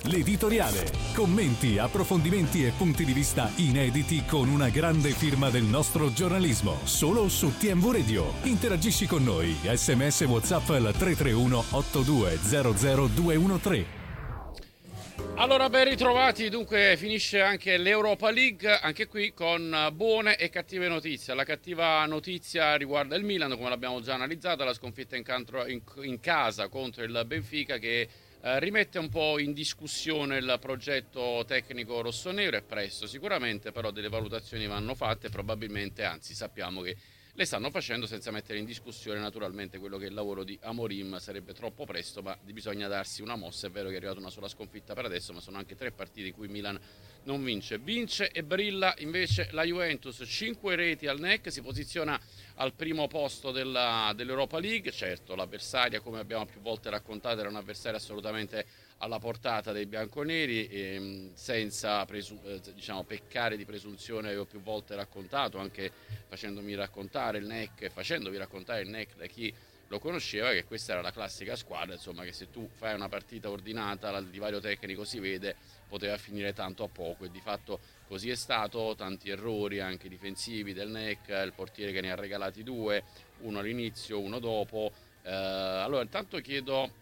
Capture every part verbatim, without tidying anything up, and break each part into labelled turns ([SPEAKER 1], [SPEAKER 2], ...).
[SPEAKER 1] l'editoriale. Commenti, approfondimenti e punti di vista inediti con una grande firma del nostro giornalismo. Solo su T M V Radio. Interagisci con noi. S M S WhatsApp al tre tre uno otto due zero zero due uno tre.
[SPEAKER 2] Allora, ben ritrovati. Dunque finisce anche l'Europa League, anche qui con buone e cattive notizie. La cattiva notizia riguarda il Milan, come l'abbiamo già analizzata, la sconfitta in, cantro, in, in casa contro il Benfica, che eh, rimette un po' in discussione il progetto tecnico rossonero. È presto sicuramente, però delle valutazioni vanno fatte, probabilmente, anzi sappiamo che le stanno facendo senza mettere in discussione naturalmente quello che è il lavoro di Amorim. Sarebbe troppo presto, ma bisogna darsi una mossa. È vero che è arrivata una sola sconfitta per adesso, ma sono anche tre partite in cui Milan non vince. Vince e brilla invece la Juventus, cinque reti al N E C, si posiziona al primo posto della, dell'Europa League. Certo, l'avversaria, come abbiamo più volte raccontato, era un'avversaria assolutamente alla portata dei bianconeri, e senza presu- diciamo peccare di presunzione. Avevo più volte raccontato, anche facendomi raccontare il N E C e facendovi raccontare il N E C da chi lo conosceva, che questa era la classica squadra, insomma, che se tu fai una partita ordinata, il divario tecnico si vede, poteva finire tanto a poco, e di fatto così è stato. Tanti errori anche difensivi del N E C, il portiere che ne ha regalati due, uno all'inizio, uno dopo. Eh, allora intanto chiedo,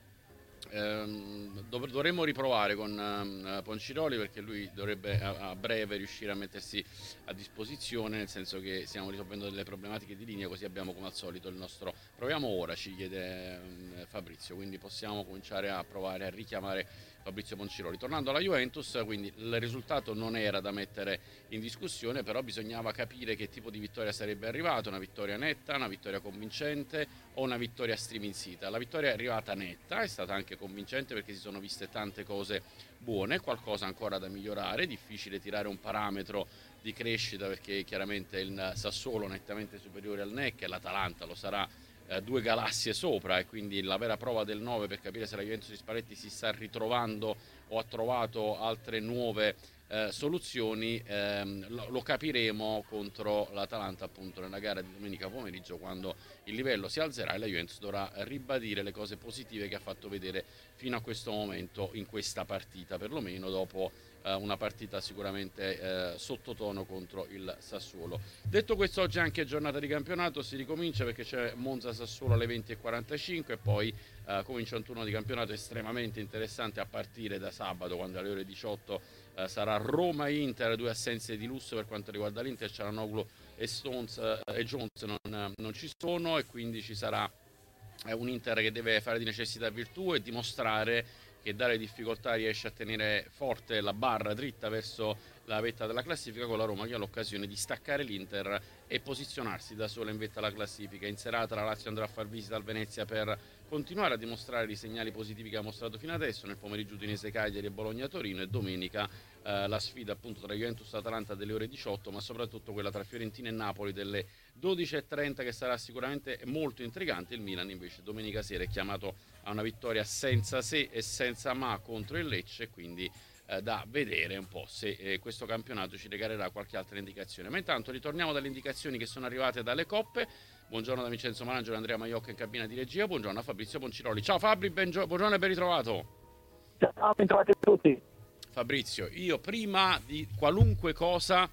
[SPEAKER 2] Ehm, dov- dovremmo riprovare con ehm, Ponciroli, perché lui dovrebbe a, a breve riuscire a mettersi a disposizione, nel senso che stiamo risolvendo delle problematiche di linea, così abbiamo come al solito il nostro. Proviamo ora, ci chiede ehm, Fabrizio, quindi possiamo cominciare a provare a richiamare Fabrizio Ponciroli. Tornando alla Juventus, quindi il risultato non era da mettere in discussione, però bisognava capire che tipo di vittoria sarebbe arrivata: una vittoria netta, una vittoria convincente o una vittoria striminzita. La vittoria è arrivata netta, è stata anche convincente perché si sono viste tante cose buone, qualcosa ancora da migliorare, difficile tirare un parametro di crescita perché chiaramente il Sassuolo nettamente superiore al N E C e l'Atalanta lo sarà eh, due galassie sopra, e quindi la vera prova del nove per capire se la Juventus di Spalletti si sta ritrovando o ha trovato altre nuove eh, soluzioni ehm, lo, lo capiremo contro l'Atalanta, appunto nella gara di domenica pomeriggio, quando il livello si alzerà e la Juventus dovrà ribadire le cose positive che ha fatto vedere fino a questo momento in questa partita, perlomeno dopo eh, una partita sicuramente eh, sottotono contro il Sassuolo. Detto questo, oggi è anche giornata di campionato, si ricomincia perché c'è Monza-Sassuolo alle venti e quarantacinque e poi eh, comincia un turno di campionato estremamente interessante a partire da sabato, quando alle ore diciotto eh, sarà Roma-Inter, due assenze di lusso per quanto riguarda l'Inter. Cialanoglu e Stones eh, e Jones non, non ci sono, e quindi ci sarà eh, un Inter che deve fare di necessità virtù e dimostrare che dalle difficoltà riesce a tenere forte la barra dritta verso la vetta della classifica, con la Roma che ha l'occasione di staccare l'Inter e posizionarsi da sola in vetta alla classifica. In serata la Lazio andrà a far visita al Venezia per continuare a dimostrare i segnali positivi che ha mostrato fino adesso. Nel pomeriggio Udinese Cagliari e Bologna Torino, e domenica eh, la sfida appunto tra Juventus e Atalanta delle ore diciotto, ma soprattutto quella tra Fiorentina e Napoli delle dodici e trenta, che sarà sicuramente molto intrigante. Il Milan invece domenica sera è chiamato a una vittoria senza se e senza ma contro il Lecce, quindi eh, da vedere un po' se eh, questo campionato ci regalerà qualche altra indicazione. Ma intanto ritorniamo dalle indicazioni che sono arrivate dalle coppe. Buongiorno da Vincenzo Managgio e Andrea Maiocca in cabina di regia. Buongiorno a Fabrizio Ponciroli. Ciao Fabri, bengio- buongiorno e ben ritrovato.
[SPEAKER 3] Ciao, ben trovati a tutti.
[SPEAKER 2] Fabrizio, io prima di qualunque cosa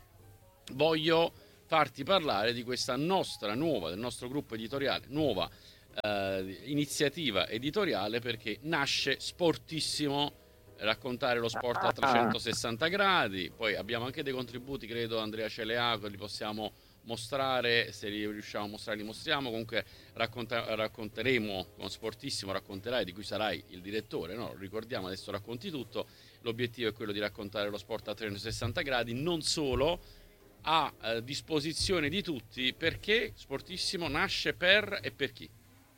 [SPEAKER 2] voglio farti parlare di questa nostra nuova, del nostro gruppo editoriale, nuova eh, iniziativa editoriale, perché nasce Sportissimo, raccontare lo sport a trecentosessanta gradi. Poi abbiamo anche dei contributi, credo Andrea Celeaco, li possiamo mostrare, se li riusciamo a mostrare li mostriamo. Comunque racconta- racconteremo con Sportissimo, racconterai, di cui sarai il direttore, no? Ricordiamo, adesso racconti tutto. L'obiettivo è quello di raccontare lo sport a trecentosessanta gradi, non solo, a eh, disposizione di tutti, perché Sportissimo nasce per e per chi?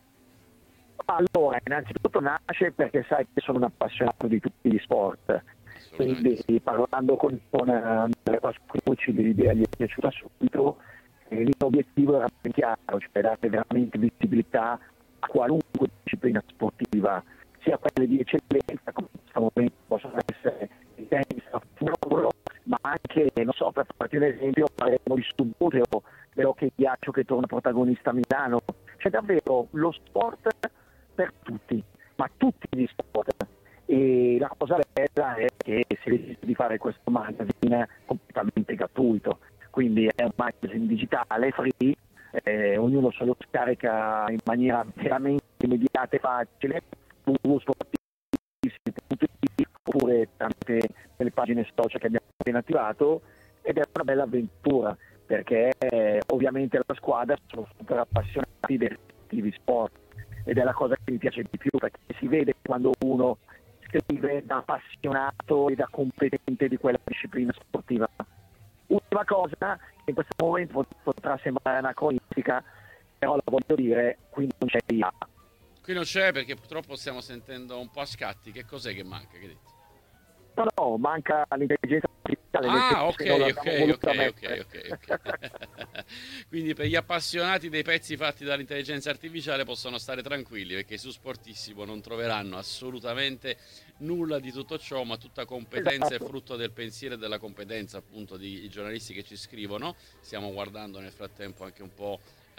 [SPEAKER 3] Allora, innanzitutto nasce perché sai che sono un appassionato di tutti gli sport, quindi
[SPEAKER 2] Sì.
[SPEAKER 3] parlando con, con Andrea Pascucci l'idea gli è piaciuta subito, e l'obiettivo era ben chiaro, cioè dare veramente visibilità a qualunque disciplina sportiva, sia quelle di eccellenza come in questo momento possono essere il tennis, il futuro, ma anche, non so, per farti un esempio, parleremo di subbuglio, dell'hockey ghiaccio che torna protagonista a Milano. C'è davvero lo sport per tutti, ma tutti gli sport. E E la cosa bella è che si decide di fare questo magazine completamente gratuito, quindi è un magazine digitale, free, eh, ognuno se lo scarica in maniera veramente immediata e facile, w w w punto sportissimi punto i t oppure tramite le pagine social che abbiamo appena attivato, ed è una bella avventura perché eh, ovviamente la squadra sono super appassionati dei rispettivi sport, ed è la cosa che mi piace di più, perché si vede quando uno scrive da appassionato e da competente di quella disciplina sportiva. Ultima cosa, che in questo momento potrà sembrare anacronistica, però la voglio dire, qui non c'è I A.
[SPEAKER 2] Qui non c'è perché purtroppo stiamo sentendo un po' a scatti. Che cos'è che manca? Che dite?
[SPEAKER 3] No, no, manca l'intelligenza artificiale.
[SPEAKER 2] Ah, ok,
[SPEAKER 3] ok,
[SPEAKER 2] ok, ok, ok, ok, ok. Quindi per gli appassionati dei pezzi fatti dall'intelligenza artificiale possono stare tranquilli, perché su Sportissimo non troveranno assolutamente nulla di tutto ciò, ma tutta competenza
[SPEAKER 3] esatto.
[SPEAKER 2] è frutto del pensiero e della competenza appunto di giornalisti che ci scrivono. Stiamo guardando nel frattempo anche un po'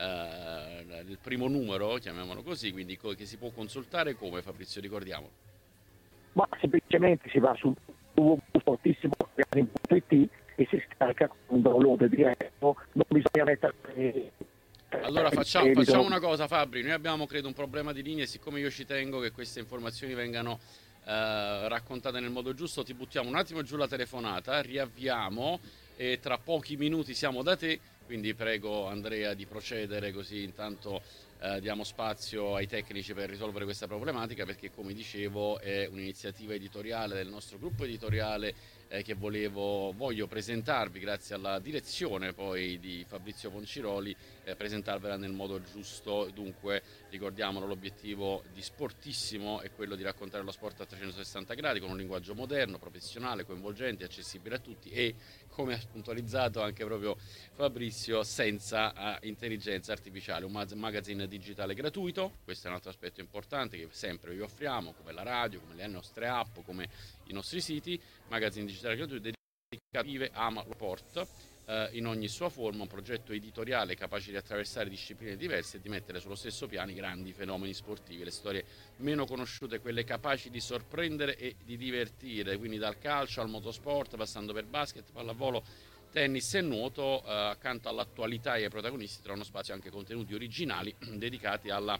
[SPEAKER 2] eh, il primo numero, chiamiamolo così, quindi che si può consultare come, Fabrizio, ricordiamolo.
[SPEAKER 3] Ma semplicemente si va su w w w punto sportissimo punto i t e si scarica con un download diretto, non bisogna mettere.
[SPEAKER 2] Allora facciamo, facciamo una cosa, Fabri, noi abbiamo credo un problema di linea, e siccome io ci tengo che queste informazioni vengano eh, raccontate nel modo giusto, ti buttiamo un attimo giù la telefonata, riavviamo e tra pochi minuti siamo da te, quindi prego Andrea di procedere, così intanto eh, diamo spazio ai tecnici per risolvere questa problematica, perché come dicevo è un'iniziativa editoriale del nostro gruppo editoriale eh, che volevo, voglio presentarvi grazie alla direzione poi di Fabrizio Ponciroli, eh, presentarvela nel modo giusto. Dunque ricordiamolo, l'obiettivo di Sportissimo è quello di raccontare lo sport a trecentosessanta gradi con un linguaggio moderno, professionale, coinvolgente, accessibile a tutti e, come ha puntualizzato anche proprio Fabrizio, senza uh, intelligenza artificiale. Un mag- magazine digitale gratuito, questo è un altro aspetto importante che sempre vi offriamo, come la radio, come le nostre app, come i nostri siti. Magazine digitale gratuito dedicato a Ama lo Sport eh, in ogni sua forma, un progetto editoriale capace di attraversare discipline diverse e di mettere sullo stesso piano i grandi fenomeni sportivi, le storie meno conosciute, quelle capaci di sorprendere e di divertire, quindi dal calcio al motorsport, passando per basket, pallavolo, tennis e nuoto. Eh, accanto all'attualità e ai protagonisti trovano spazio anche contenuti originali dedicati alla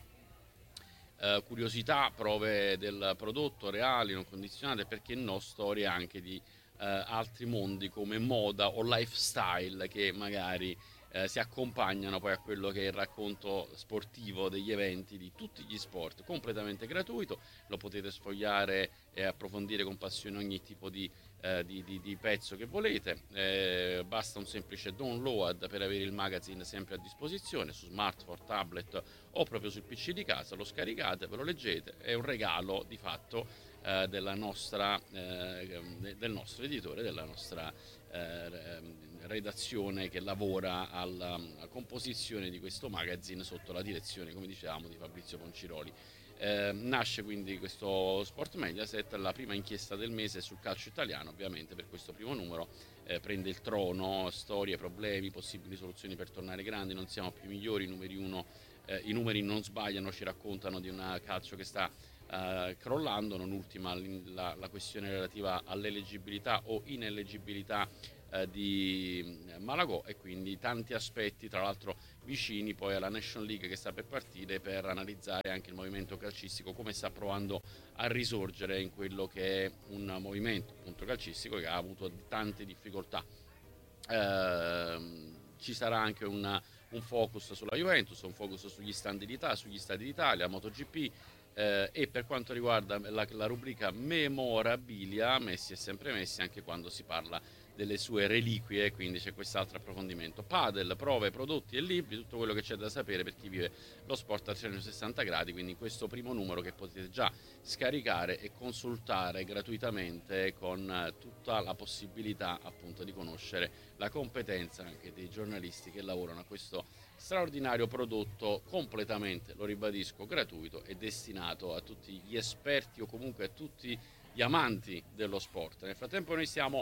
[SPEAKER 2] eh, curiosità, prove del prodotto reali, non condizionate, perché no, storie anche di eh, altri mondi come moda o lifestyle che magari eh, si accompagnano poi a quello che è il racconto sportivo degli eventi di tutti gli sport, completamente gratuito. Lo potete sfogliare e approfondire con passione ogni tipo di Eh, di, di, di pezzo che volete. Eh, basta un semplice download per avere il magazine sempre a disposizione su smartphone, tablet o proprio sul P C di casa. Lo scaricate, ve lo leggete, è un regalo di fatto eh, della nostra, eh, del nostro editore, della nostra eh, redazione che lavora alla, alla composizione di questo magazine sotto la direzione, come dicevamo, di Fabrizio Ponciroli. Eh, nasce quindi questo Sport Mediaset, la prima inchiesta del mese sul calcio italiano, ovviamente per questo primo numero eh, prende il trono, storie, problemi, possibili soluzioni per tornare grandi, non siamo più migliori, i numeri uno, eh, i numeri non sbagliano, ci raccontano di un calcio che sta eh, crollando, non ultima la, la questione relativa all'eleggibilità o ineleggibilità eh, di Malagò, e quindi tanti aspetti, tra l'altro vicini poi alla National League che sta per partire, per analizzare anche il movimento calcistico, come sta provando a risorgere in quello che è un movimento appunto calcistico che ha avuto tante difficoltà. Eh, ci sarà anche una, un focus sulla Juventus, un focus sugli stadi d'Italia, sugli stadi d'Italia, MotoGP. Eh, e per quanto riguarda la, la rubrica memorabilia, Messi è sempre Messi, anche quando si parla delle sue reliquie, quindi c'è quest'altro approfondimento. Padel, prove, prodotti e libri, tutto quello che c'è da sapere per chi vive lo sport a trecentosessanta gradi, quindi in questo primo numero che potete già scaricare e consultare gratuitamente, con tutta la possibilità appunto di conoscere la competenza anche dei giornalisti che lavorano a questo straordinario prodotto completamente, lo ribadisco, gratuito e destinato a tutti gli esperti o comunque a tutti gli amanti dello sport. Nel frattempo noi stiamo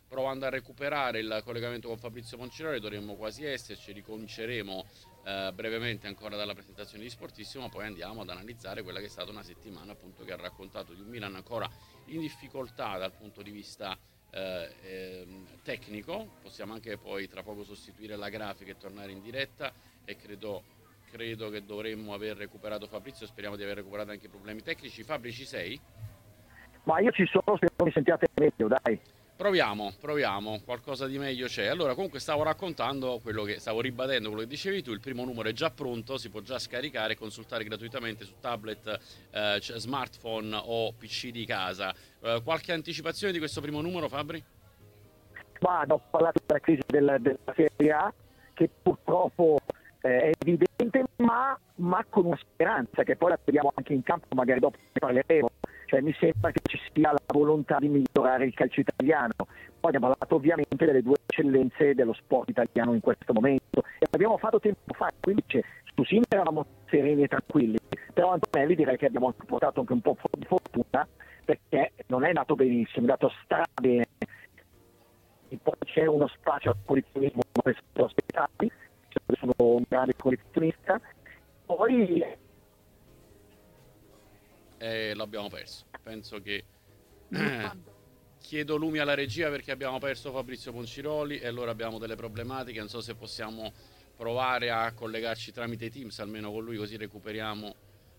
[SPEAKER 2] provando a recuperare il collegamento con Fabrizio Ponciroli, dovremmo quasi esserci, ricominceremo eh, brevemente ancora dalla presentazione di Sportissimo, poi andiamo ad analizzare quella che è stata una settimana appunto che ha raccontato di un Milan ancora in difficoltà dal punto di vista eh, eh, tecnico. Possiamo anche poi tra poco sostituire la grafica e tornare in diretta, e credo, credo che dovremmo aver recuperato Fabrizio, speriamo di aver recuperato anche i problemi tecnici. Fabri, ci sei?
[SPEAKER 3] Ma io ci sono, spero mi sentiate meglio, dai.
[SPEAKER 2] Proviamo, proviamo, qualcosa di meglio c'è. Allora, comunque stavo raccontando quello che stavo ribadendo, quello che dicevi tu. Il primo numero è già pronto, si può già scaricare e consultare gratuitamente su tablet, eh, smartphone o P C di casa. Eh, qualche anticipazione di questo primo numero, Fabri?
[SPEAKER 3] Ma ho parlato della crisi della, della Serie A, che purtroppo eh, è evidente, ma, ma con una speranza, che poi la vediamo anche in campo, magari dopo ne parleremo. Cioè, mi sembra che ci sia la volontà di migliorare il calcio italiano. Poi abbiamo parlato ovviamente delle due eccellenze dello sport italiano in questo momento, e l'abbiamo fatto tempo fa, quindi cioè, su Sinner eravamo sereni e tranquilli, però Antonelli direi che abbiamo portato anche un po' di fortuna, perché non è nato benissimo, è nato stra bene. E poi c'è uno spazio al collezionismo, come lo aspettavi, sono un grande collezionista. Poi
[SPEAKER 2] Eh, l'abbiamo perso. Penso che eh, chiedo lumi alla regia perché abbiamo perso Fabrizio Ponciroli e allora abbiamo delle problematiche. Non so se possiamo provare a collegarci tramite Teams almeno con lui, così recuperiamo.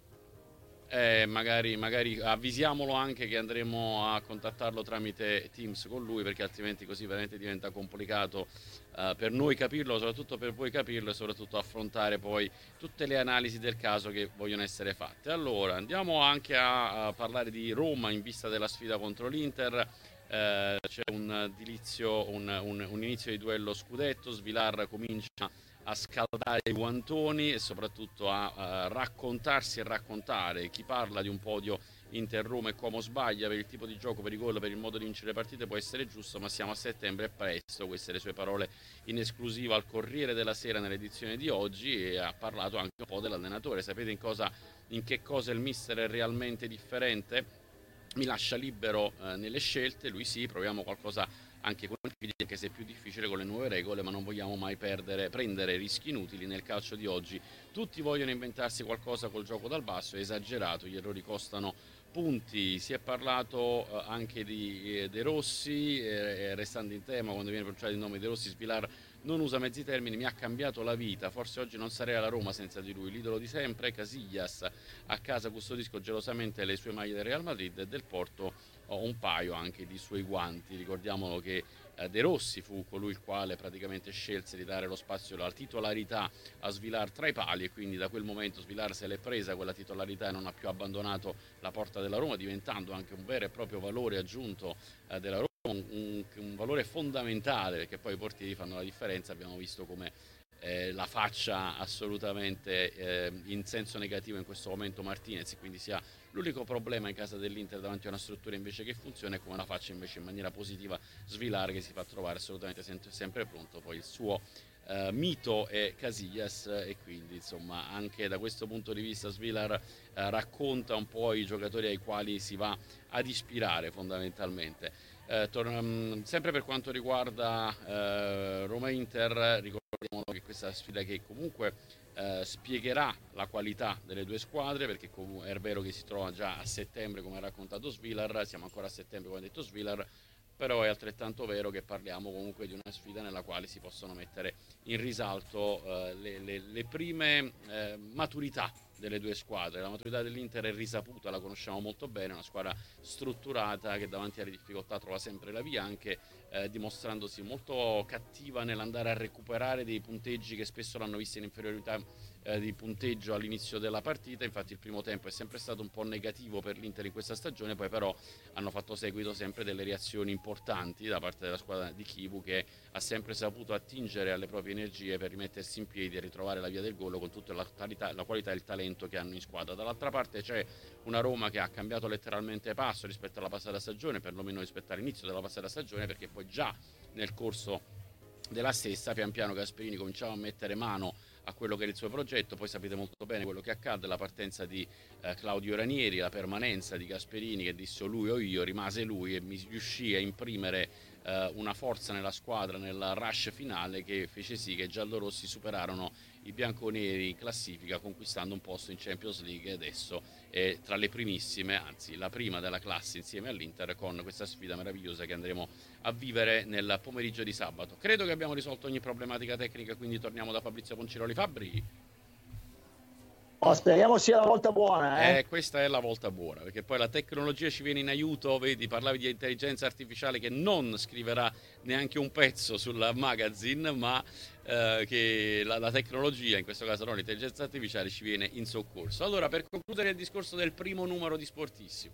[SPEAKER 2] Eh, magari, magari avvisiamolo anche che andremo a contattarlo tramite Teams con lui, perché altrimenti così veramente diventa complicato uh, per noi capirlo, soprattutto per voi capirlo, e soprattutto affrontare poi tutte le analisi del caso che vogliono essere fatte. Allora andiamo anche a, a parlare di Roma in vista della sfida contro l'Inter. Eh, c'è un, dilizio, un, un, un inizio di duello scudetto. Svilar comincia a scaldare i guantoni e soprattutto a, a raccontarsi e raccontare. Chi parla di un podio Inter-Roma e come sbaglia per il tipo di gioco, per i gol, per il modo di vincere le partite può essere giusto, ma siamo a settembre e presto. Queste le sue parole in esclusiva al Corriere della Sera nell'edizione di oggi, e ha parlato anche un po' dell'allenatore. Sapete in, cosa, in che cosa il mister è realmente differente? Mi lascia libero eh, nelle scelte, lui sì, proviamo qualcosa anche con il video, anche se è più difficile con le nuove regole, ma non vogliamo mai perdere, prendere rischi inutili. Nel calcio di oggi tutti vogliono inventarsi qualcosa col gioco dal basso, è esagerato, gli errori costano punti. Si è parlato eh, anche di eh, De Rossi, eh, restando in tema, quando viene pronunciato il nome De Rossi, Svilar non usa mezzi termini, mi ha cambiato la vita, forse oggi non sarei alla Roma senza di lui, l'idolo di sempre. Casillas a casa custodisco gelosamente le sue maglie del Real Madrid, e del Porto ho un paio anche di suoi guanti. Ricordiamolo che eh, De Rossi fu colui il quale praticamente scelse di dare lo spazio, la titolarità a Svilar tra i pali, e quindi da quel momento Svilar se l'è presa quella titolarità e non ha più abbandonato la porta della Roma, diventando anche un vero e proprio valore aggiunto eh, della Roma. Un, un, un valore fondamentale, perché poi i portieri fanno la differenza. Abbiamo visto come eh, la faccia assolutamente eh, in senso negativo in questo momento Martinez, quindi sia l'unico problema in casa dell'Inter davanti a una struttura invece che funziona, e come la faccia invece in maniera positiva Svilar, che si fa trovare assolutamente sempre pronto. Poi il suo Uh, mito è Casillas, e quindi insomma anche da questo punto di vista Svilar uh, racconta un po' i giocatori ai quali si va ad ispirare fondamentalmente. Uh, tor- um, sempre per quanto riguarda uh, Roma-Inter, ricordiamo che questa sfida che comunque uh, spiegherà la qualità delle due squadre, perché com- è vero che si trova già a settembre come ha raccontato Svilar, siamo ancora a settembre come ha detto Svilar, però è altrettanto vero che parliamo comunque di una sfida nella quale si possono mettere in risalto eh, le, le, le prime eh, maturità delle due squadre. La maturità dell'Inter è risaputa, la conosciamo molto bene, una squadra strutturata che davanti alle difficoltà trova sempre la via, anche eh, dimostrandosi molto cattiva nell'andare a recuperare dei punteggi che spesso l'hanno vista in inferiorità eh, di punteggio all'inizio della partita. Infatti il primo tempo è sempre stato un po' negativo per l'Inter in questa stagione, poi però hanno fatto seguito sempre delle reazioni importanti da parte della squadra di Chivu, che ha sempre saputo attingere alle proprie energie per rimettersi in piedi e ritrovare la via del gol con tutta la qualità, la qualità e il talento che hanno in squadra. Dall'altra parte c'è una Roma che ha cambiato letteralmente passo rispetto alla passata stagione, perlomeno rispetto all'inizio della passata stagione, perché poi già nel corso della stessa pian piano Gasperini cominciava a mettere mano a quello che era il suo progetto. Poi sapete molto bene quello che accadde, la partenza di eh, Claudio Ranieri, la permanenza di Gasperini, che disse lui o io, rimase lui e mi riuscì a imprimere eh, una forza nella squadra nel rush finale che fece sì che i giallorossi superarono i bianconeri in classifica, conquistando un posto in Champions League, e adesso è tra le primissime, anzi la prima della classe insieme all'Inter, con questa sfida meravigliosa che andremo a vivere nel pomeriggio di sabato. Credo che abbiamo risolto ogni problematica tecnica, quindi torniamo da Fabrizio Ponciroli. Fabri?
[SPEAKER 4] Oh, speriamo sia la volta buona, eh?
[SPEAKER 2] eh? Questa è la volta buona, perché poi la tecnologia ci viene in aiuto. Vedi, parlavi di intelligenza artificiale che non scriverà neanche un pezzo sul magazine, ma eh, che la, la tecnologia, in questo caso non l'intelligenza artificiale, ci viene in soccorso. Allora, per concludere il discorso del primo numero di Sportissimo.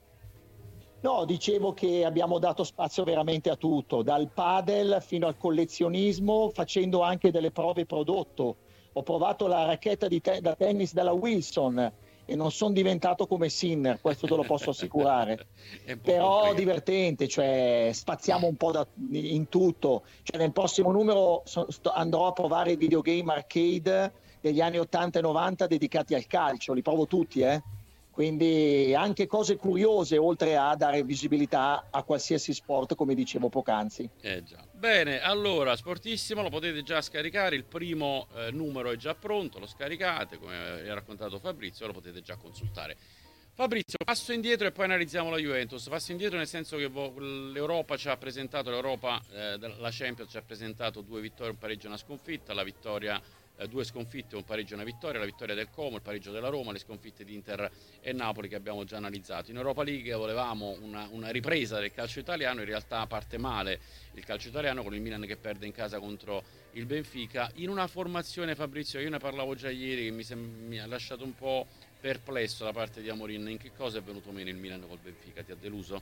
[SPEAKER 4] No, dicevo che abbiamo dato spazio veramente a tutto, dal padel fino al collezionismo, facendo anche delle prove prodotto. Ho provato la racchetta di te- da tennis della Wilson e non sono diventato come Sinner, questo te lo posso assicurare. Però divertente, cioè spaziamo un po' da, in tutto. Cioè, nel prossimo numero so, sto, andrò a provare i videogame arcade degli anni ottanta e novanta dedicati al calcio, li provo tutti, eh? Quindi anche cose curiose, oltre a dare visibilità a qualsiasi sport, come dicevo poc'anzi.
[SPEAKER 2] Eh già. Bene, allora, Sportissimo lo potete già scaricare, il primo eh, numero è già pronto, lo scaricate, come ha raccontato Fabrizio, lo potete già consultare. Fabrizio, passo indietro e poi analizziamo la Juventus. Passo indietro nel senso che l'Europa ci ha presentato, l'Europa, eh, la Champions ci ha presentato due vittorie, un pareggio e una sconfitta, la vittoria... due sconfitte, un pareggio e una vittoria, la vittoria del Como, il pareggio della Roma, le sconfitte di Inter e Napoli che abbiamo già analizzato. In Europa League volevamo una, una ripresa del calcio italiano, in realtà parte male il calcio italiano con il Milan che perde in casa contro il Benfica, in una formazione, Fabrizio, io ne parlavo già ieri, che mi, sem- mi ha lasciato un po' perplesso da parte di Amorin. In che cosa è venuto meno il Milan col Benfica? Ti ha deluso?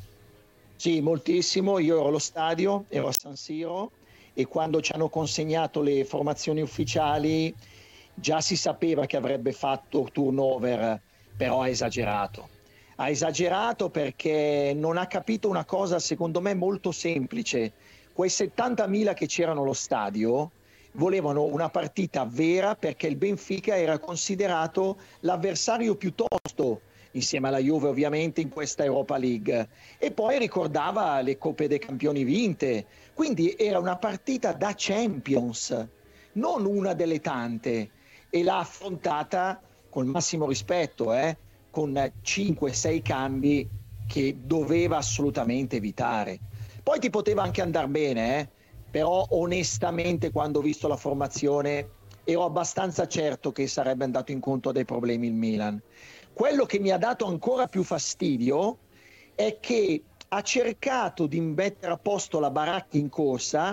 [SPEAKER 4] Sì, moltissimo. Io ero allo stadio, ero a San Siro, e quando ci hanno consegnato le formazioni ufficiali già si sapeva che avrebbe fatto turnover, però ha esagerato. Ha esagerato perché non ha capito una cosa secondo me molto semplice. Quei settantamila che c'erano allo stadio volevano una partita vera, perché il Benfica era considerato l'avversario più tosto, insieme alla Juve ovviamente, in questa Europa League, e poi ricordava le Coppe dei Campioni vinte, quindi era una partita da Champions, non una delle tante, e l'ha affrontata col massimo rispetto, eh, con cinque sei cambi che doveva assolutamente evitare. Poi ti poteva anche andare bene, eh, però onestamente quando ho visto la formazione ero abbastanza certo che sarebbe andato incontro a dei problemi il Milan. Quello che mi ha dato ancora più fastidio è che ha cercato di mettere a posto la baracca in corsa,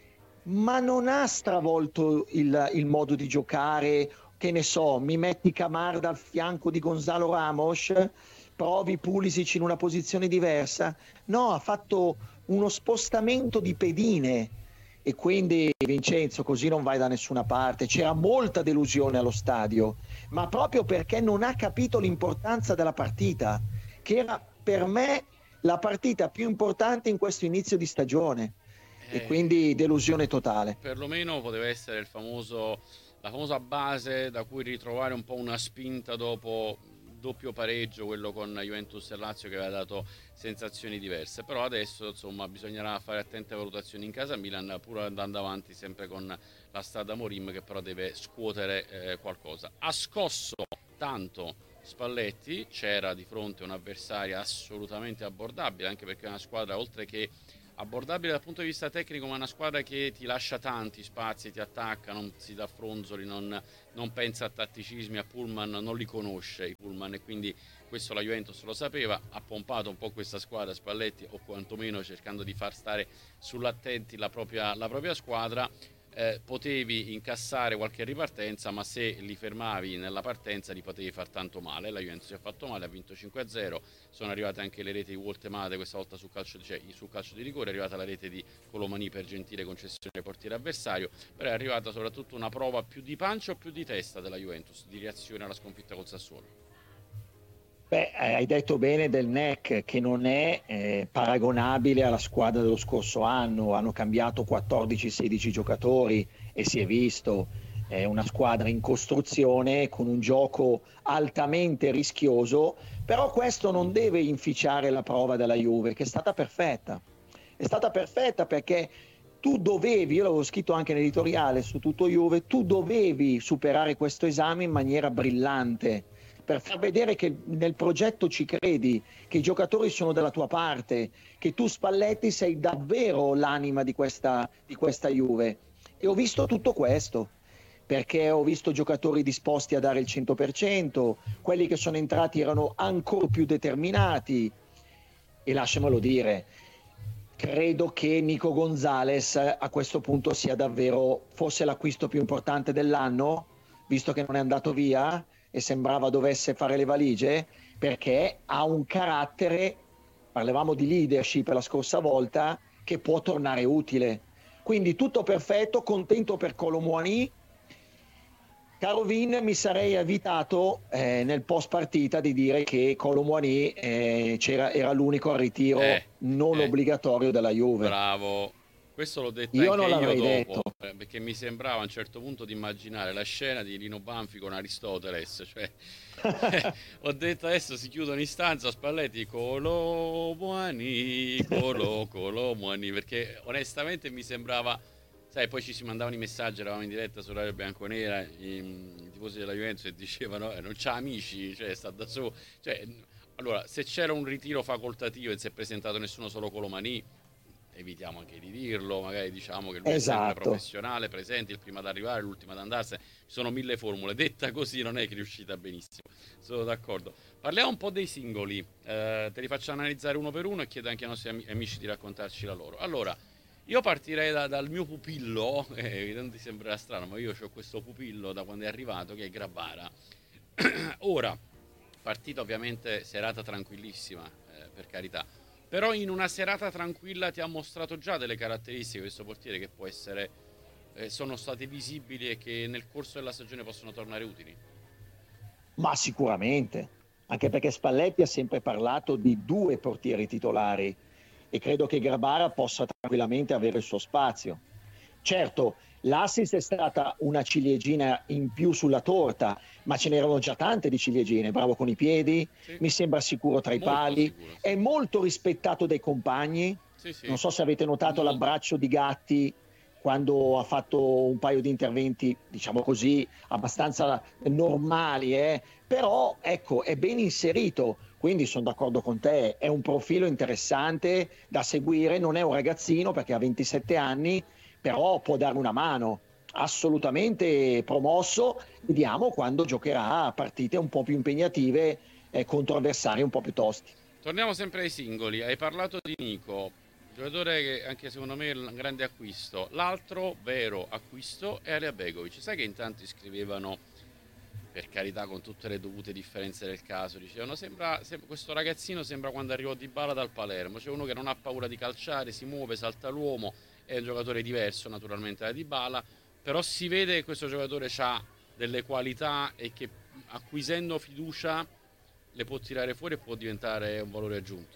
[SPEAKER 4] ma non ha stravolto il, il modo di giocare. Che ne so, mi metti Camarda al fianco di Gonzalo Ramos, provi Pulisic in una posizione diversa. No, ha fatto uno spostamento di pedine, e quindi Vincenzo, così non vai da nessuna parte. C'era molta delusione allo stadio, ma proprio perché non ha capito l'importanza della partita, che era per me la partita più importante in questo inizio di stagione, eh, e quindi delusione totale.
[SPEAKER 2] Perlomeno poteva essere il famoso, la famosa base da cui ritrovare un po' una spinta dopo doppio pareggio, quello con Juventus e Lazio, che aveva dato sensazioni diverse. Però adesso insomma bisognerà fare attente valutazioni in casa Milan, pur andando avanti sempre con la strada Morim, che però deve scuotere eh, qualcosa. Ha scosso tanto Spalletti, c'era di fronte un'avversaria assolutamente abbordabile, anche perché è una squadra, oltre che abbordabile dal punto di vista tecnico, ma una squadra che ti lascia tanti spazi, ti attacca, non si dà fronzoli, non, non pensa a tatticismi, a pullman, non li conosce i pullman, e quindi questo la Juventus lo sapeva. Ha pompato un po' questa squadra Spalletti, o quantomeno cercando di far stare sull'attenti la propria, la propria squadra. Eh, potevi incassare qualche ripartenza, ma se li fermavi nella partenza li potevi far tanto male. La Juventus si è fatto male, ha vinto cinque a zero, sono arrivate anche le reti di Woltemade, questa volta sul calcio, cioè, sul calcio di rigore, è arrivata la rete di Colomani per gentile concessione al portiere avversario, però è arrivata soprattutto una prova più di pancia o più di testa della Juventus, di reazione alla sconfitta col Sassuolo.
[SPEAKER 4] Beh, hai detto bene del N E C, che non è eh, paragonabile alla squadra dello scorso anno. Hanno cambiato quattordici sedici giocatori e si è visto, è una squadra in costruzione con un gioco altamente rischioso, però questo non deve inficiare la prova della Juve, che è stata perfetta. è stata perfetta perché tu dovevi, io l'avevo scritto anche nell'editoriale su Tutto Juve, tu dovevi superare questo esame in maniera brillante per far vedere che nel progetto ci credi, che i giocatori sono dalla tua parte, che tu Spalletti sei davvero l'anima di questa, di questa Juve. E ho visto tutto questo, perché ho visto giocatori disposti a dare il cento per cento, quelli che sono entrati erano ancora più determinati e lasciamelo dire, credo che Nico Gonzalez a questo punto sia davvero forse l'acquisto più importante dell'anno, visto che non è andato via e sembrava dovesse fare le valigie, perché ha un carattere, parlavamo di leadership la scorsa volta, che può tornare utile. Quindi tutto perfetto, contento per Kolo Muani. Caro Vin, mi sarei evitato eh, nel post partita di dire che Kolo Muani eh, c'era, era l'unico al ritiro
[SPEAKER 2] eh,
[SPEAKER 4] non
[SPEAKER 2] eh,
[SPEAKER 4] obbligatorio della Juve.
[SPEAKER 2] Bravo. Questo l'ho detto
[SPEAKER 4] io
[SPEAKER 2] anche
[SPEAKER 4] non l'avrei
[SPEAKER 2] io
[SPEAKER 4] detto.
[SPEAKER 2] dopo, eh, perché mi sembrava a un certo punto di immaginare la scena di Lino Banfi con Aristoteles, cioè eh, ho detto adesso si chiudono in stanza Spalletti, Kolo Muani, Kolo, Kolo Muani, perché onestamente mi sembrava, sai, poi ci si mandavano i messaggi, eravamo in diretta su Radio Bianconera, i, i tifosi della Juventus e dicevano eh, non c'ha amici, cioè sta da solo, cioè, allora se c'era un ritiro facoltativo e non si è presentato nessuno, solo Kolo Muani, evitiamo anche di dirlo, magari diciamo che lui
[SPEAKER 4] esatto.
[SPEAKER 2] è sempre professionale, presente, il primo ad arrivare, l'ultimo ad andarsene, ci sono mille formule, detta così non è che è riuscita benissimo, sono d'accordo. Parliamo un po' dei singoli, eh, te li faccio analizzare uno per uno e chiedo anche ai nostri amici di raccontarci la loro. Allora, io partirei da, dal mio pupillo, eh, non ti sembrerà strano, ma io ho questo pupillo da quando è arrivato, che è Grabara. Ora, partita ovviamente serata tranquillissima, eh, per carità, però in una serata tranquilla ti ha mostrato già delle caratteristiche questo portiere che può essere, eh, sono state visibili e che nel corso della stagione possono tornare utili.
[SPEAKER 4] Ma sicuramente, anche perché Spalletti ha sempre parlato di due portieri titolari e credo che Grabara possa tranquillamente avere il suo spazio. Certo, l'assist è stata una ciliegina in più sulla torta, ma ce n'erano già tante di ciliegine, bravo con i piedi, sì. Mi sembra sicuro tra i molto pali, sicuro, sì. È molto rispettato dai compagni, sì, sì. Non so se avete notato molto. L'abbraccio di Gatti quando ha fatto un paio di interventi, diciamo così, abbastanza normali, eh? Però ecco, è ben inserito, quindi sono d'accordo con te, è un profilo interessante da seguire, non è un ragazzino perché ha ventisette anni, però può dare una mano, assolutamente promosso, vediamo quando giocherà partite un po' più impegnative eh, contro avversari un po' più tosti.
[SPEAKER 2] Torniamo sempre ai singoli, hai parlato di Nico, giocatore che anche secondo me è un grande acquisto. L'altro vero acquisto è Alea Begovic. Sai che in tanti scrivevano, per carità con tutte le dovute differenze del caso, dicevano sembra, sembra questo ragazzino sembra quando arrivò Dybala dal Palermo, c'è uno che non ha paura di calciare, si muove, salta l'uomo, è un giocatore diverso naturalmente da Dybala, però si vede che questo giocatore ha delle qualità e che acquisendo fiducia le può tirare fuori e può diventare un valore aggiunto.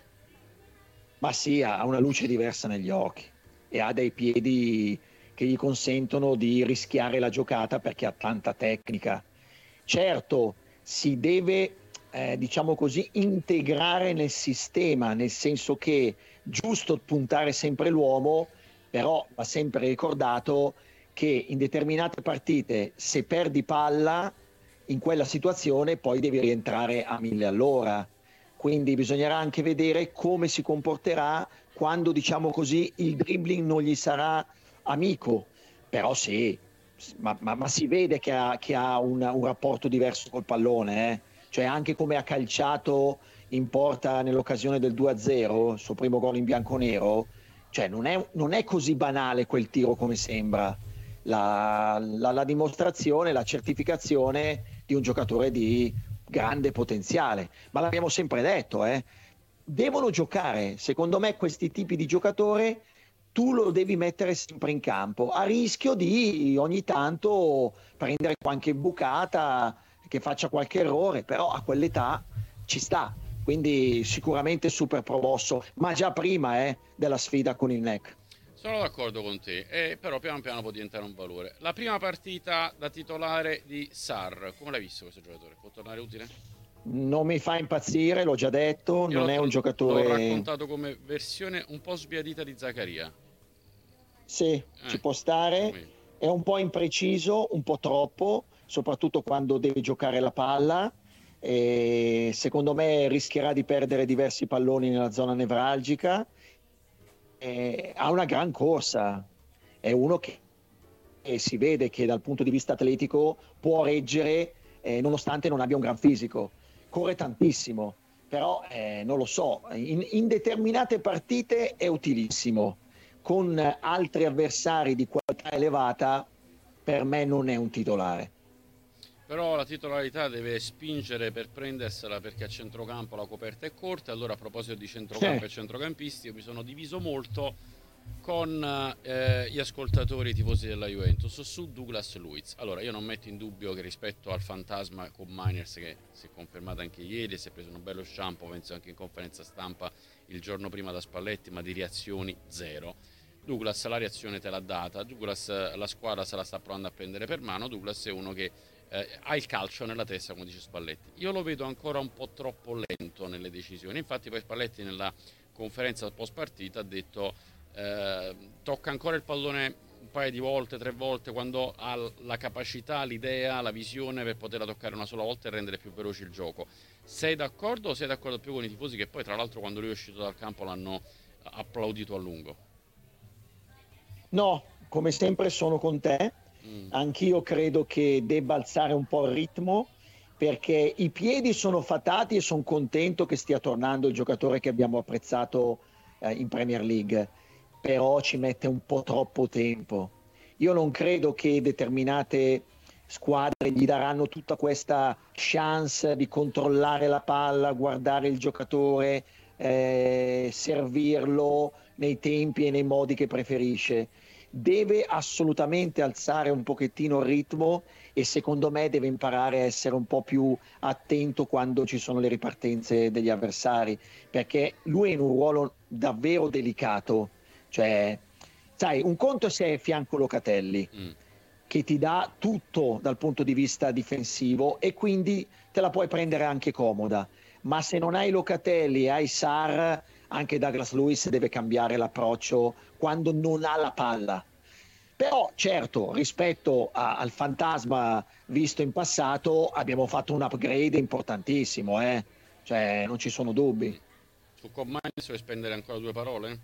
[SPEAKER 4] Ma sì, ha una luce diversa negli occhi e ha dei piedi che gli consentono di rischiare la giocata perché ha tanta tecnica. Certo, si deve, eh, diciamo così, integrare nel sistema, nel senso che giusto puntare sempre l'uomo, però va sempre ricordato che in determinate partite se perdi palla in quella situazione poi devi rientrare a mille all'ora. Quindi bisognerà anche vedere come si comporterà quando, diciamo così, il dribbling non gli sarà amico. Però sì, ma, ma, ma si vede che ha, che ha un, un rapporto diverso col pallone, eh? Cioè anche come ha calciato in porta nell'occasione del due a zero, il suo primo gol in bianconero, cioè non è, non è così banale quel tiro come sembra. La, la, la dimostrazione, la certificazione di un giocatore di grande potenziale, ma l'abbiamo sempre detto, eh? Devono giocare, secondo me questi tipi di giocatore tu lo devi mettere sempre in campo, a rischio di ogni tanto prendere qualche bucata, che faccia qualche errore, però a quell'età ci sta, quindi sicuramente super promosso, ma già prima eh, della sfida con il N E C.
[SPEAKER 2] Sono d'accordo con te, eh, però piano piano può diventare un valore. La prima partita da titolare di Sarr, come l'hai visto questo giocatore? Può tornare utile?
[SPEAKER 4] Non mi fa impazzire, l'ho già detto,
[SPEAKER 2] Io
[SPEAKER 4] non
[SPEAKER 2] l'ho,
[SPEAKER 4] è un
[SPEAKER 2] l'ho
[SPEAKER 4] giocatore...
[SPEAKER 2] raccontato come versione un po' sbiadita di Zaccaria.
[SPEAKER 4] Sì,
[SPEAKER 2] Eh,
[SPEAKER 4] ci può stare,
[SPEAKER 2] quindi,
[SPEAKER 4] è un po' impreciso, un po' troppo, soprattutto quando deve giocare la palla. E secondo me rischierà di perdere diversi palloni nella zona nevralgica. E ha una gran corsa, è uno che che si vede che dal punto di vista atletico può reggere, eh, nonostante non abbia un gran fisico. Corre tantissimo, però eh, non lo so, in, in determinate partite è utilissimo. Con altri avversari di qualità elevata, per me non è un titolare.
[SPEAKER 2] però la titolarità deve spingere per prendersela, perché a centrocampo la coperta è corta. Allora, a proposito di centrocampo
[SPEAKER 4] Eh,
[SPEAKER 2] e centrocampisti, io mi sono diviso molto con eh, gli ascoltatori tifosi della Juventus su Douglas Luiz. Allora, io non metto in dubbio che rispetto al fantasma con Miners, che si è confermato anche ieri, si è preso un bello shampoo, penso anche in conferenza stampa il giorno prima da Spalletti, ma di reazioni zero. Douglas la reazione te l'ha data, Douglas la squadra se la sta provando a prendere per mano, Douglas è uno che eh, ha il calcio nella testa, come dice Spalletti. Io lo vedo ancora un po' troppo lento nelle decisioni, infatti poi Spalletti nella conferenza post partita ha detto eh, tocca ancora il pallone un paio di volte, tre volte, quando ha la capacità, l'idea, la visione per poterla toccare una sola volta e rendere più veloce il gioco. Sei d'accordo o sei d'accordo più con i tifosi che poi tra l'altro quando lui è uscito dal campo l'hanno applaudito a lungo?
[SPEAKER 4] no, come sempre sono con te.
[SPEAKER 2] Mm.
[SPEAKER 4] Anch'io credo che debba alzare un po' il ritmo perché i piedi sono fatati e sono contento che stia tornando il giocatore che abbiamo apprezzato eh, in Premier League, però ci mette un po' troppo tempo. Io non credo che determinate squadre gli daranno tutta questa chance di controllare la palla, guardare il giocatore, eh, servirlo nei tempi e nei modi che preferisce. Deve assolutamente alzare un pochettino il ritmo e secondo me deve imparare a essere un po' più attento quando ci sono le ripartenze degli avversari, perché lui è in un ruolo davvero delicato. Cioè, sai, un conto è se è fianco Locatelli,
[SPEAKER 2] Mm.
[SPEAKER 4] che ti dà tutto dal punto di vista difensivo e quindi te la puoi prendere anche comoda, ma se non hai Locatelli e hai Sarr, anche Douglas Luiz deve cambiare l'approccio quando non ha la palla. Però certo, rispetto a- al fantasma visto in passato, abbiamo fatto un upgrade importantissimo, eh? Cioè, non ci sono dubbi.
[SPEAKER 2] Su Commines vuoi spendere ancora due parole?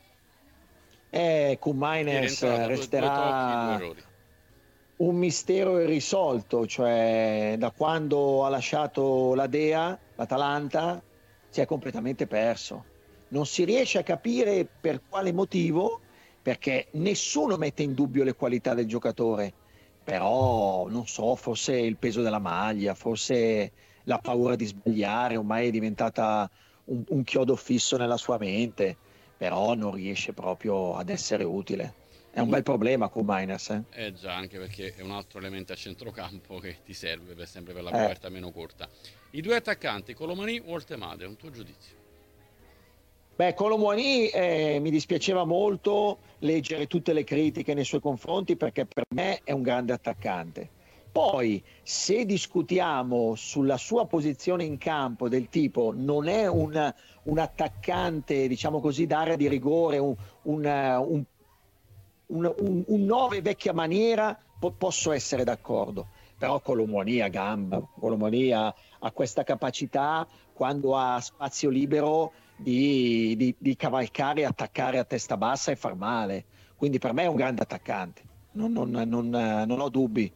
[SPEAKER 4] Eh, Koen
[SPEAKER 2] Ieri è
[SPEAKER 4] Mainers
[SPEAKER 2] entrata, due, due tocchi, due
[SPEAKER 4] resterà
[SPEAKER 2] errori.
[SPEAKER 4] un mistero irrisolto, cioè da quando ha lasciato la Dea, l'Atalanta, si è completamente perso. Non si riesce a capire per quale motivo, perché nessuno mette in dubbio le qualità del giocatore, però non so, forse il peso della maglia, forse la paura di sbagliare, ormai è diventata un, un chiodo fisso nella sua mente, però non riesce proprio ad essere utile. È un bel
[SPEAKER 2] Comunque,
[SPEAKER 4] problema con Miners, eh?
[SPEAKER 2] eh già, anche perché è un altro elemento a centrocampo che ti serve per sempre per la
[SPEAKER 4] Eh,
[SPEAKER 2] coperta meno corta. I due attaccanti, Colomani o Oltemade, un tuo giudizio?
[SPEAKER 4] beh, Colomboani eh, mi dispiaceva molto leggere tutte le critiche nei suoi confronti perché per me è un grande attaccante. Poi, se discutiamo sulla sua posizione in campo del tipo non è un, un attaccante, diciamo così, d'area di rigore, un, un, un, un, un, un nove vecchia maniera, po- posso essere d'accordo. Però Colomboani ha gamba, Colomboani ha, ha questa capacità quando ha spazio libero di, di, di cavalcare, attaccare a testa bassa e far male. Quindi per me è un grande attaccante, non, non, non, non ho dubbi.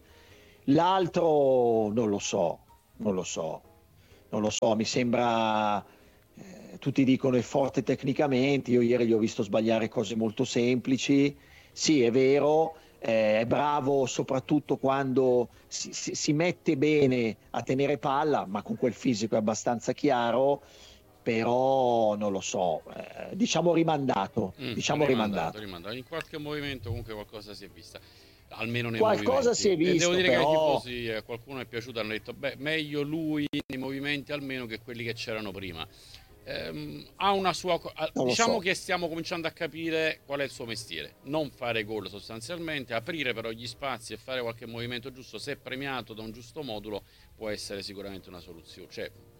[SPEAKER 4] L'altro non lo so, non lo so, non lo so, mi sembra, eh, tutti dicono è forte tecnicamente, io ieri gli ho visto sbagliare cose molto semplici, sì è vero, eh, è bravo soprattutto quando si, si, si mette bene a tenere palla, ma con quel fisico è abbastanza chiaro, però non lo so, eh, diciamo rimandato,
[SPEAKER 2] Mm,
[SPEAKER 4] diciamo
[SPEAKER 2] rimandato,
[SPEAKER 4] rimandato.
[SPEAKER 2] rimandato. In qualche movimento comunque qualcosa si è vista, almeno nei
[SPEAKER 4] Qualcosa si
[SPEAKER 2] movimenti.
[SPEAKER 4] è
[SPEAKER 2] E devo
[SPEAKER 4] visto,
[SPEAKER 2] dire che ai
[SPEAKER 4] però
[SPEAKER 2] tifosi, a qualcuno è piaciuto, hanno detto, beh, meglio lui nei movimenti almeno che quelli che c'erano prima. Ehm, ha una sua... co- ah,
[SPEAKER 4] non lo
[SPEAKER 2] Diciamo
[SPEAKER 4] so.
[SPEAKER 2] che stiamo cominciando a capire qual è il suo mestiere. Non fare gol sostanzialmente, aprire però gli spazi e fare qualche movimento giusto, se premiato da un giusto modulo, può essere sicuramente una soluzione. Cioè,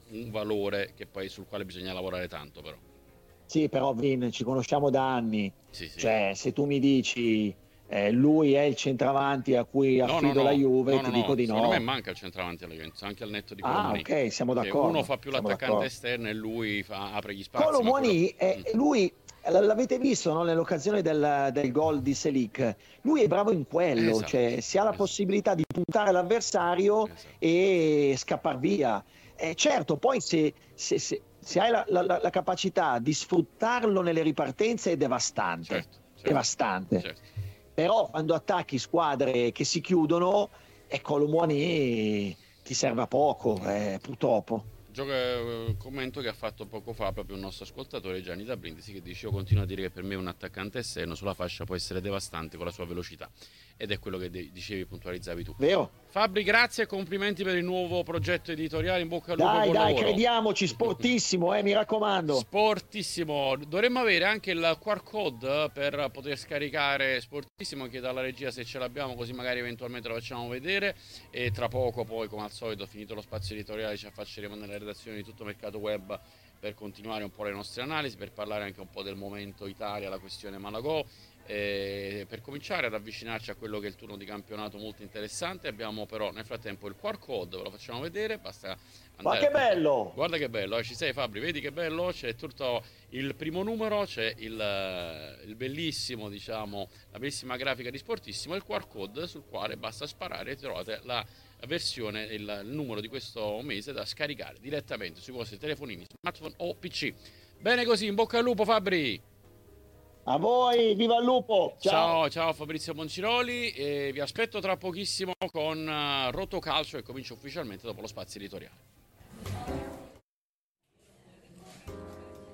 [SPEAKER 2] un valore che poi sul quale bisogna lavorare tanto, però.
[SPEAKER 4] Sì, però Vin, ci conosciamo da anni,
[SPEAKER 2] Sì, sì.
[SPEAKER 4] cioè se tu mi dici eh, lui è il centravanti a cui
[SPEAKER 2] No,
[SPEAKER 4] affido
[SPEAKER 2] no, no,
[SPEAKER 4] la Juve,
[SPEAKER 2] no,
[SPEAKER 4] ti
[SPEAKER 2] no,
[SPEAKER 4] dico
[SPEAKER 2] no.
[SPEAKER 4] di
[SPEAKER 2] Secondo me
[SPEAKER 4] no.
[SPEAKER 2] manca il centravanti alla Juventus, anche al netto di
[SPEAKER 4] Ah,
[SPEAKER 2] Colomoni.
[SPEAKER 4] ok, siamo
[SPEAKER 2] Che
[SPEAKER 4] d'accordo.
[SPEAKER 2] uno fa più
[SPEAKER 4] siamo
[SPEAKER 2] l'attaccante
[SPEAKER 4] d'accordo.
[SPEAKER 2] esterno e lui fa, apre gli spazi.
[SPEAKER 4] Colo
[SPEAKER 2] ma quello...
[SPEAKER 4] Muani, eh,
[SPEAKER 2] Mm.
[SPEAKER 4] lui, l- l'avete visto, no, nell'occasione del, del gol di Selic, lui è bravo in quello,
[SPEAKER 2] Esatto,
[SPEAKER 4] cioè si ha la
[SPEAKER 2] esatto.
[SPEAKER 4] possibilità di puntare l'avversario
[SPEAKER 2] Esatto.
[SPEAKER 4] e scappar via. Eh, certo, poi se, se, se, se hai la, la, la capacità di sfruttarlo nelle ripartenze è devastante,
[SPEAKER 2] Certo, certo,
[SPEAKER 4] devastante.
[SPEAKER 2] certo.
[SPEAKER 4] Però quando attacchi squadre che si chiudono, eh, Kolo Muani ti serve a poco, eh, purtroppo.
[SPEAKER 2] Gioco, eh, commento che ha fatto poco fa proprio un nostro ascoltatore Gianni da Brindisi, che dice: io continuo a dire che per me un attaccante esterno sulla fascia può essere devastante con la sua velocità, ed è quello che de- dicevi, puntualizzavi tu.
[SPEAKER 4] Vero?
[SPEAKER 2] Fabri, grazie e complimenti per il nuovo progetto editoriale, in bocca al lupo.
[SPEAKER 4] Dai,
[SPEAKER 2] buon
[SPEAKER 4] dai,
[SPEAKER 2] lavoro.
[SPEAKER 4] crediamoci, sportissimo, eh, mi raccomando.
[SPEAKER 2] Sportissimo. Dovremmo avere anche il Q R code per poter scaricare Sportissimo, che dalla regia se ce l'abbiamo, così magari eventualmente lo facciamo vedere, e tra poco poi, come al solito, finito lo spazio editoriale, ci affacceremo nella redazione di Tutto Mercato Web per continuare un po' le nostre analisi, per parlare anche un po' del momento Italia, la questione Malagò, eh, per cominciare ad avvicinarci a quello che è il turno di campionato molto interessante. Abbiamo però nel frattempo il Q R code, ve lo facciamo vedere, basta
[SPEAKER 4] Ma che bello!
[SPEAKER 2] Guarda che bello, eh, ci sei Fabri, vedi che bello? C'è tutto il primo numero, c'è il, il bellissimo, diciamo, la bellissima grafica di Sportissimo e il Q R code sul quale basta sparare e trovate la versione, il, il numero di questo mese da scaricare direttamente sui vostri telefonini, smartphone o P C. Bene così, in bocca al lupo Fabri!
[SPEAKER 4] A voi, viva il lupo! Ciao!
[SPEAKER 2] Ciao, ciao Fabrizio Bonciroli, e vi aspetto tra pochissimo con uh, Rotocalcio, che comincia ufficialmente dopo lo spazio editoriale.